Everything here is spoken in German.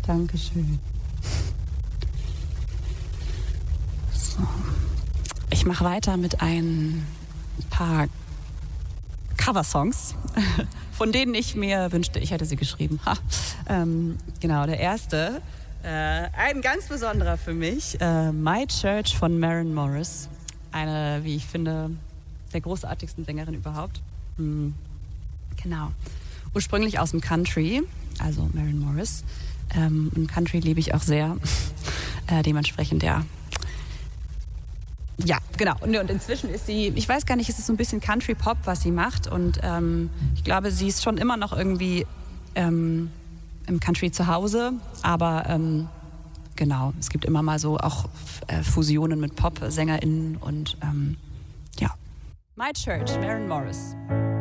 Dankeschön. So. Ich mache weiter mit ein paar Coversongs, von denen ich mir wünschte, ich hätte sie geschrieben. Genau, der erste, ein ganz besonderer für mich, My Church von Maren Morris. Eine, wie ich finde, der großartigsten Sängerin überhaupt. Genau. Ursprünglich aus dem Country, also Maren Morris. Und Country liebe ich auch sehr. Dementsprechend, ja. Ja, genau. Und inzwischen ist sie, ich weiß gar nicht, ist es so ein bisschen Country-Pop, was sie macht. Und ich glaube, sie ist schon immer noch irgendwie im Country zu Hause. Aber genau, es gibt immer mal so auch Fusionen mit Pop-SängerInnen. Und ja. My Church, Maren Morris.